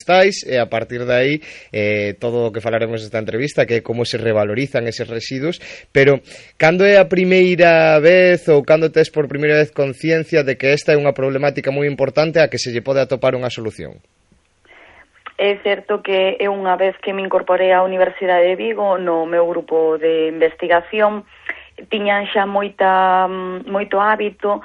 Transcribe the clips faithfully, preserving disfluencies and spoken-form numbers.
agroforestais e a partir de aí eh, todo o que falaremos nesta entrevista, que é como se revalorizan eses residuos. Pero cando é a primeira vez ou cando tes por primeira vez conciencia de que esta é unha problemática moi importante a que se lle pode atopar unha solución? É certo que é unha vez que me incorporei á Universidade de Vigo no meu grupo de investigación, tiñan xa moita, moito hábito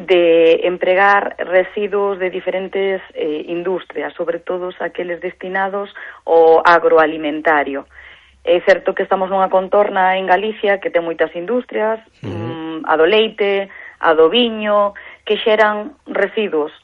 de empregar residuos de diferentes eh, industrias, sobre todo aqueles destinados ao agroalimentario. É certo que estamos nunha contorna en Galicia que ten moitas industrias, uh-huh. um, a do leite, a do viño, que xeran residuos.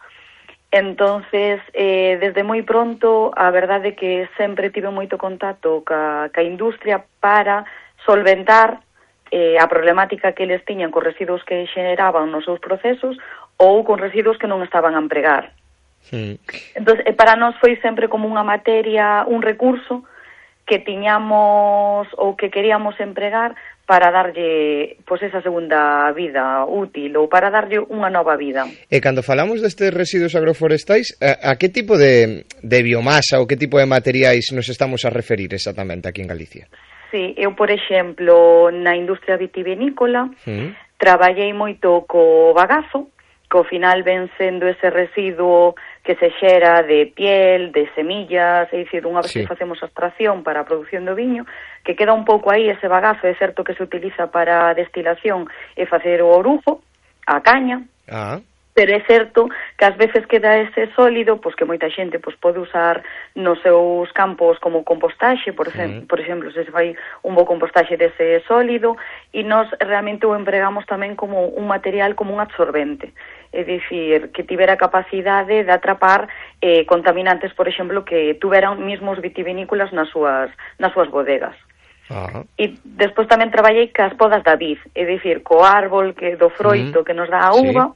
Entonces, eh, desde moi pronto, a verdade é que sempre tive moito contacto ca, ca industria para solventar eh, a problemática que eles tiñan con residuos que xeneraban nos seus procesos ou con residuos que non estaban a empregar. Sí. Entón, eh, para nós foi sempre como unha materia, un recurso que tiñamos ou que queríamos empregar para darlle pois esa segunda vida útil ou para darlle unha nova vida. E cando falamos destes residuos agroforestais, a, a que tipo de, de biomasa ou que tipo de materiais nos estamos a referir exactamente aquí en Galicia? Sí, eu, por exemplo, na industria vitivinícola, mm. traballei moito co bagazo, que ao final ven sendo ese residuo que se xera de piel, de semillas, é dicir, unha vez sí. que facemos a extracción para a produción do viño, que queda un pouco aí ese bagazo, é certo que se utiliza para a destilación e facer o orujo, a caña, ah. pero é certo que ás veces queda ese sólido, pois que moita xente pois pode usar nos seus campos como compostaxe, por exemplo, mm. por exemplo, se se fai un bo compostaxe dese sólido, e nós realmente o empregamos tamén como un material, como un absorbente, é dicir, que tivera capacidade de atrapar eh, contaminantes, por exemplo, que tuveran mismos vitivinícolas nas súas, nas súas bodegas. Uh-huh. E despois tamén traballei cas podas da vid, é dicir, co árbol que do froito uh-huh. que nos dá a uva, sí.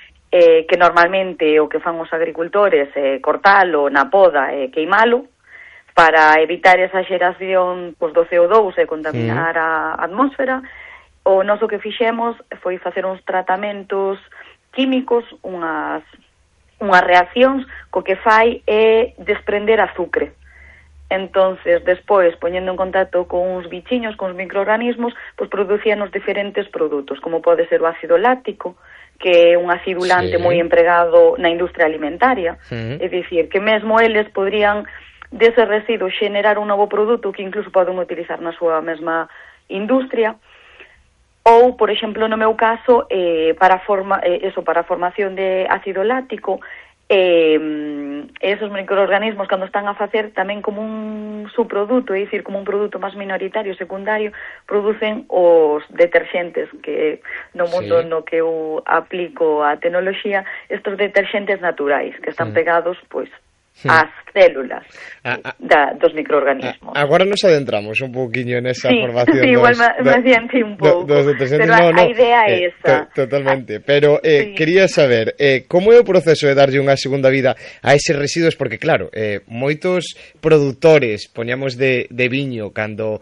Eh, que normalmente o que fan os agricultores é eh, cortalo na poda e eh, queimalo para evitar esa xeración pues, do C O dous e contaminar mm. a atmósfera. O noso que fixemos foi facer uns tratamentos químicos, unhas, unhas reaccións co que fai é desprender azúcar. Entonces, despois, poñendo en contacto con uns bichiños, con uns microorganismos, pues producían os diferentes produtos, como pode ser o ácido láctico, que é un acidulante sí. moi empregado na industria alimentaria. Uh-huh. É dicir, que mesmo eles podrían dese residuo xenerar un novo produto que incluso poden utilizar na súa mesma industria. Ou, por exemplo, no meu caso, eh, para, forma, eh, eso, para a formación de ácido láctico, eh, esos microorganismos, cando están a facer tamén como un subproduto, é dicir, como un produto máis minoritario, secundario, producen os deterxentes, que no mundo sí. no que eu aplico a tecnoloxía, estos deterxentes naturais, que están mm. pegados, pois, sí. ás células ah, ah, da, dos microorganismos. Ah, agora nos adentramos un pouquiño nesa sí, formación sí, igual dos, me adiante un pouco, do, pero no, no, a idea é eh, esa. To, totalmente, pero eh, sí. quería saber eh, como é o proceso de darlle unha segunda vida a eses residuos, porque claro, eh, moitos produtores, poñamos de, de viño, cando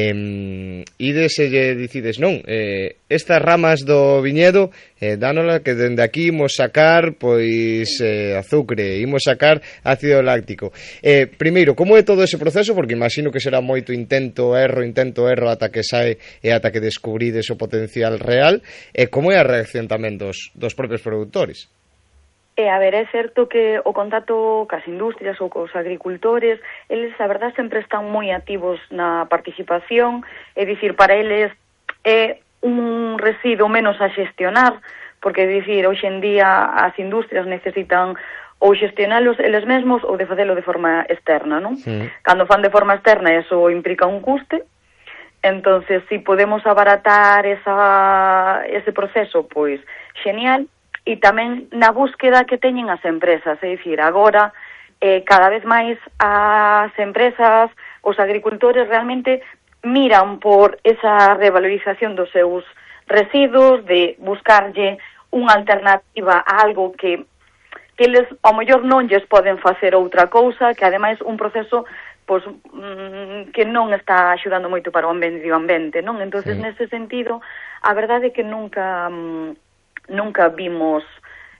eh, ides e lle dicides, non, eh, estas ramas do viñedo eh, dánola que dende aquí imos sacar pois eh, azucre, imos sacar ácido láctico. Eh, primeiro, como é todo ese proceso? Porque imagino que será moito intento, erro, intento, erro ata que sae e ata que descubrides o potencial real. E eh, como é a reacción tamén dos, dos propios produtores? E, a ver, é certo que o contacto cas industrias ou cos agricultores, eles, a verdad, sempre están moi activos na participación, é dicir, para eles é un residuo menos a xestionar, porque, é dicir, hoxe en día as industrias necesitan ou xestionalos eles mesmos ou de facelo de forma externa, non? Sí. Cando fan de forma externa, eso implica un custe, entonces, si podemos abaratar esa, ese proceso, pois, xenial, e tamén na búsqueda que teñen as empresas, é dicir, agora, eh, cada vez máis as empresas, os agricultores realmente miran por esa revalorización dos seus residuos, de buscarlle unha alternativa a algo que que eles, ao mellor, non lles poden facer outra cousa, que ademais un proceso pois, mm, que non está axudando moito para o medio ambiente, non? Entonces, sí. nese sentido, a verdade é que nunca mm, nunca vimos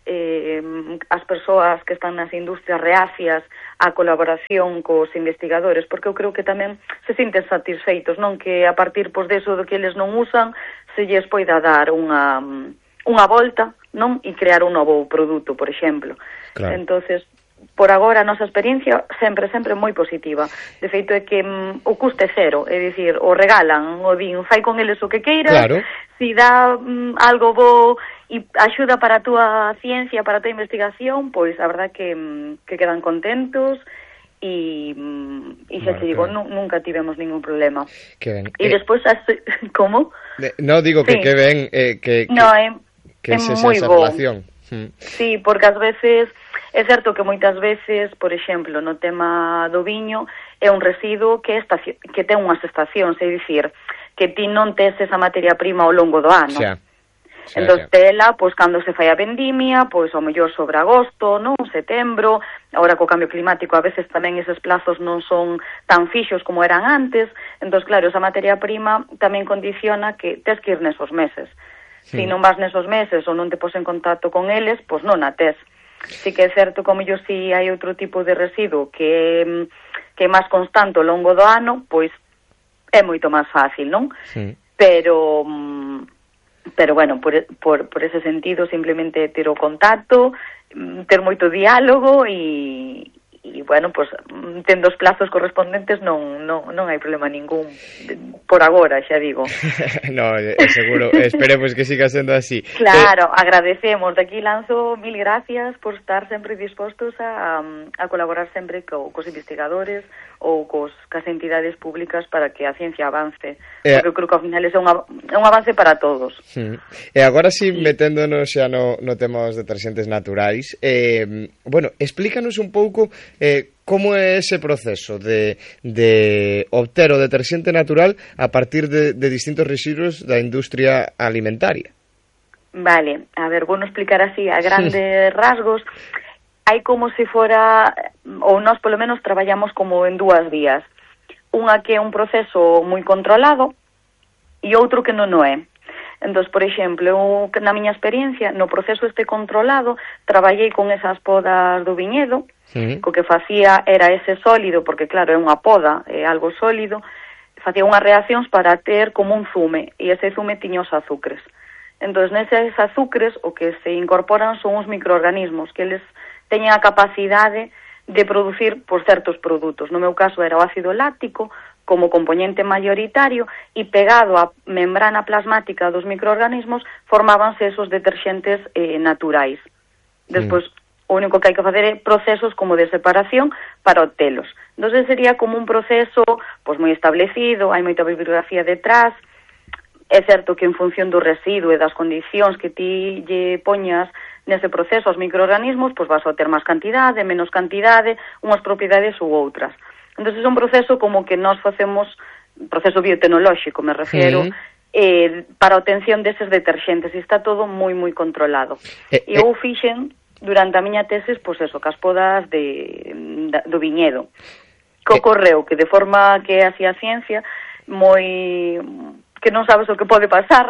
eh, as persoas que están nas industrias reacias a colaboración cos investigadores, porque eu creo que tamén se sinten satisfeitos, non, que a partir pois deso do que eles non usan se lles poida dar unha unha volta, non, e crear un novo produto, por exemplo. Claro. Entonces, por agora a nosa experiencia sempre, sempre moi positiva. De feito é que mm, o custe cero, é dicir, o regalan, o din, fai con eles o que queiras, claro. Si dá mm, algo bo e axuda para a túa ciencia, para a túa investigación, pois a verdad que, mm, que quedan contentos e, mm, e xa bueno, te digo, nu, nunca tivemos ningún problema. Que ben. E eh, despois, como? No, digo que sí. que ben, eh, que, que, no, é, que é se moi esa bo. relación. Hmm. Sí, porque ás veces é certo que moitas veces, por exemplo, no tema do viño, é un residuo que, estaci... que ten unhas estacións, é dicir, que ti non tes esa materia prima ao longo do ano. Xa. Xa, entón, xa. tela, pois, cando se fai a vendimia, pois, ao mellor sobre agosto, non? Setembro, agora co cambio climático, a veces tamén eses plazos non son tan fixos como eran antes, entón, claro, esa materia prima tamén condiciona que tes que ir nesos meses. Sí. Si non vas nesos meses ou non te pos en contacto con eles, pois non a tes. Sí que é certo, como yo, si hai outro tipo de residuo que, que é máis constante ao longo do ano, pois é moito máis fácil, non? Sí. Pero, pero bueno, por, por, por ese sentido, simplemente ter o contacto, ter moito diálogo e, e bueno, pues, tendo os plazos correspondentes non, non, non hai problema ningún por agora, xa digo. No, seguro, esperemos que siga sendo así. Claro, eh... agradecemos, de aquí lanzo mil gracias por estar sempre dispostos a, a colaborar sempre co, cos investigadores ou cos, cas entidades públicas para que a ciencia avance, eh... porque eu creo que ao final é un, é un avance para todos. Sí. E agora si, sí, meténdonos xa no, no tema dos deterxentes naturais, eh, bueno, explícanos un pouco eh, como é ese proceso de, de obter o deterxente natural a partir de, de distintos residuos da industria alimentaria. Vale, a ver, vou explicar así a grandes rasgos. Hai como se fora, ou nós polo menos traballamos como en dúas vías. Unha que é un proceso moi controlado e outro que non o é. Entón, por exemplo, eu, na miña experiencia, no proceso este controlado, traballei con esas podas do viñedo, sí. Co que facía era ese sólido, porque claro, é unha poda, é algo sólido, facía unhas reaccións para ter como un zume, e ese zume tiña os azúcares. Entón, neses azúcares, o que se incorporan son os microorganismos, que eles teñen a capacidade de producir por certos produtos. No meu caso era o ácido láctico, como componente mayoritario, e pegado á membrana plasmática dos microorganismos formábanse esos deterxentes eh, naturais. Despois, mm. o único que hai que facer é procesos como de separación para obtelos. Entón, sería como un proceso pois moi establecido, hai moita bibliografía detrás. É certo que en función do residuo e das condicións que ti lle poñas nese proceso aos microorganismos, pois vas a ter máis cantidade, menos cantidade, unhas propiedades ou outras. Entón, é un proceso como que nós facemos, proceso biotecnolóxico, me refiero, sí. eh, para a obtención deses deterxentes, e está todo moi, moi controlado. Eh, e eu eh. fixen, durante a miña tesis, pois eso, cas podas de, da, do viñedo. Que ocorreu que de forma que é así a ciencia, moi que non sabes o que pode pasar,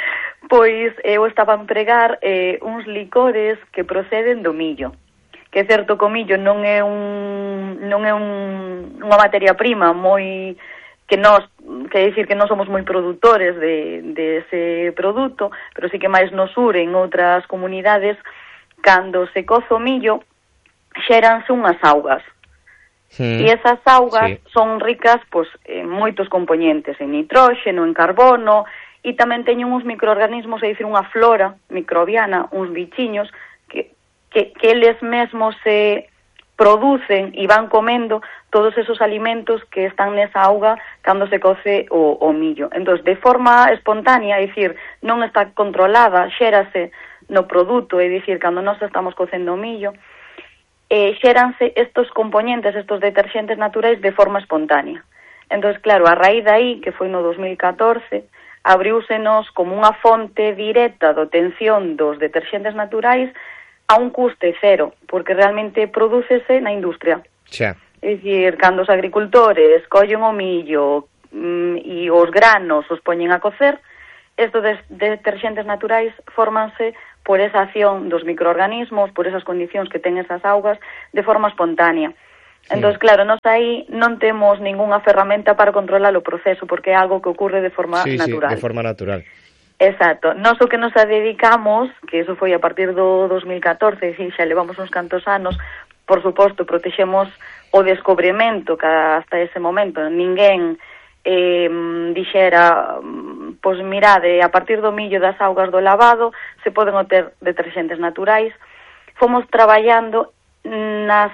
pois eu estaba a empregar eh, uns licores que proceden do millo. Que é certo que o millo non é un non é un, unha materia prima moi que nós, quer dicir que non somos moi produtores de, de ese produto, pero sí que máis no sur, en outras comunidades, cando se cozo o millo, xéranse unhas augas. Sí. E esas augas sí. son ricas pois, en moitos componentes, en nitróxeno, en carbono, e tamén teñen uns microorganismos, é dicir, unha flora microbiana, uns bichiños, que Que, que eles mesmos se producen e van comendo todos esos alimentos que están nesa auga cando se coce o, o millo. Entón, de forma espontánea, é dicir, non está controlada, xérase no produto, é dicir, cando nós estamos cocendo o millo, eh, xéranse estos componentes, estos deterxentes naturais de forma espontánea. Entón, claro, a raíz de aí, que foi no dos mil catorce, abriúsenos como unha fonte directa de obtención dos deterxentes naturais a un custe cero, porque realmente prodúcese na industria. Xa. É dicir, cando os agricultores collen o millo mm, e os granos os poñen a cocer, estos deterxentes naturais fórmanse por esa acción dos microorganismos, por esas condicións que ten esas augas de forma espontánea. Sí. Entón, claro, nós aí non temos ningunha ferramenta para controlar o proceso, porque é algo que ocurre de forma sí, natural. Sí, de forma natural. Exacto. Nós o que nos dedicamos, que eso foi a partir do dos mil catorce, e xa levamos uns cantos anos, por suposto, protexemos o descobrimento que hasta ese momento ninguén eh, dixera, pois mirade, a partir do millo das augas do lavado se poden obter deterxentes naturais. Fomos traballando nas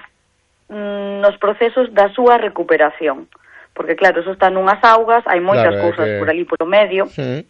nos procesos da súa recuperación, porque claro, eso está nunhas augas, hai moitas claro, cousas que... por ali polo medio, sí.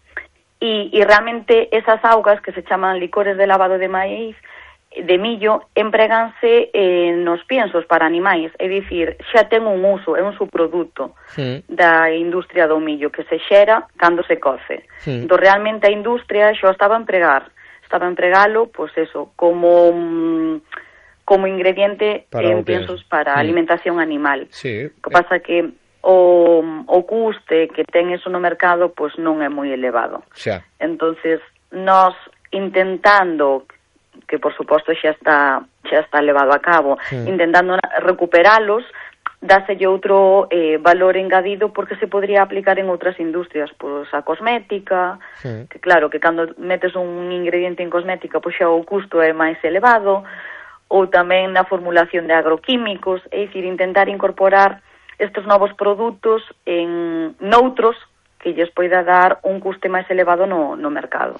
e, e realmente esas augas que se chaman licores de lavado de maíz, de millo, empreganse eh, nos piensos para animais, é dicir, xa ten un uso, é un subproduto sí. da industria do millo que se xera cando se coce. Sí. Entón, realmente a industria xa estaba a empregar, estaba a empregalo, pois eso, como... Um, como ingrediente para en piensos para sí. alimentación animal. Sí. O que pasa que o, o custe que ten eso no mercado pois non é moi elevado. Xa. Entonces, nós intentando, que por suposto xa está xa está levado a cabo, sí. intentando recuperalos, dáselle outro eh, valor engadido porque se podría aplicar en outras industrias, pois a cosmética, sí. que claro, que cando metes un ingrediente en cosmética, pois xa o custo é máis elevado, ou tamén na formulación de agroquímicos, é dicir, intentar incorporar estes novos produtos en noutros que lles poida dar un custe máis elevado no, no mercado.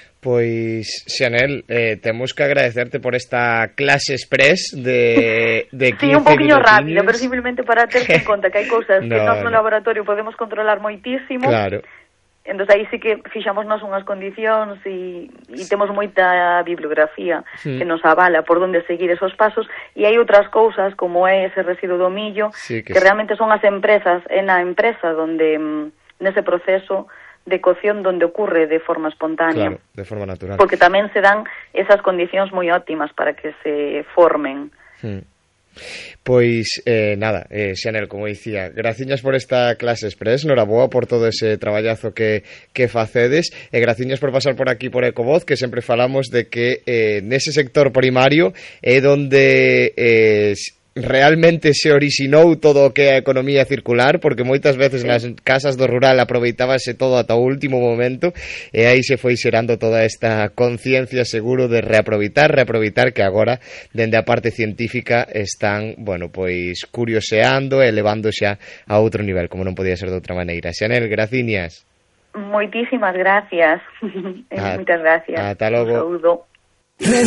Pois, Xanel, eh, temos que agradecerte por esta clase express de, de quince sí, un poquinho rápida, pero simplemente para ter en conta que hai cousas no, que nós no, no laboratorio podemos controlar moitísimo. Claro. Entón, aí sí que fixamos nós unhas condicións e, e temos moita bibliografía sí. que nos avala por onde seguir esos pasos, e hai outras cousas como é ese residuo do millo sí, que, que realmente son as empresas, é na empresa donde nese proceso de cocción donde ocurre de forma espontánea. Claro, de forma natural. Porque tamén se dan esas condicións moi óptimas para que se formen. Sí. Pois, eh, nada, eh, Xanel, como dicía, graciñas por esta clase express, noraboa por todo ese traballazo que, que facedes, e graciñas por pasar por aquí por Ecovoz, que sempre falamos de que eh, nese sector primario é donde eh, realmente se orixinou todo o que é a economía circular, porque moitas veces nas casas do rural aproveitábase todo ata o último momento, e aí se foi xerando toda esta conciencia seguro de reaproveitar, reaproveitar, que agora dende a parte científica están, bueno, pois curioseando e elevando xa a outro nivel, como non podía ser de outra maneira. Xanel, graciñas. Moitísimas gracias. Moitas gracias. Ata logo. Un saúdo.